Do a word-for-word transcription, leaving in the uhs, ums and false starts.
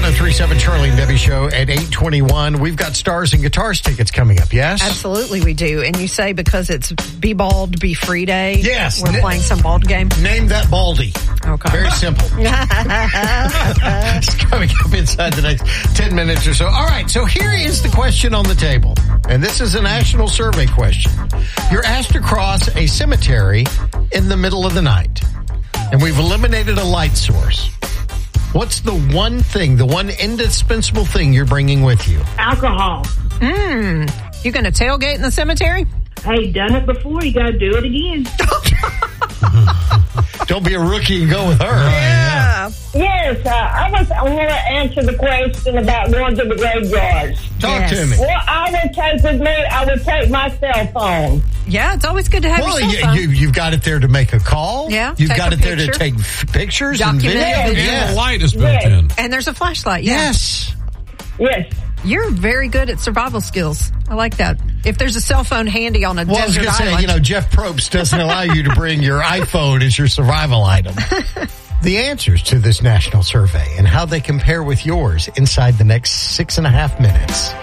one oh three point seven Charlie and Debbie Show at eight twenty-one. We've got Stars and Guitars tickets coming up, yes? Absolutely we do. And you say because it's Be Bald, Be Free Day. Yes. We're N- playing some bald game. Name that Baldy. Okay. Very simple. It's coming up inside the next ten minutes or so. All right, so here is the question on the table. And this is a national survey question. You're asked to cross a cemetery in the middle of the night. And we've eliminated a light source. What's the one thing, the one indispensable thing you're bringing with you? Alcohol. Mmm. You going to tailgate in the cemetery? Hey, done it before. You got to do it again. Don't be a rookie and go with her. Yeah. Yes, uh, I was. I want to answer the question about going to the graveyards. Talk Yes. to me. What I would take with me, I would take my cell phone. Yeah, it's always good to have Well, your you, cell phone. you, you've got it there to make a call. Yeah, You've take got a it there to picture. take f- pictures Document and it. video. Yeah. And the light is built Yes. in. And there's a flashlight. Yeah. Yes. Yes. You're very good at survival skills. I like that. If there's a cell phone handy on a Well, I was desert going to say, island. you know, Jeff Probst doesn't allow you to bring your iPhone as your survival item. The answers to this national survey and how they compare with yours inside the next six and a half minutes.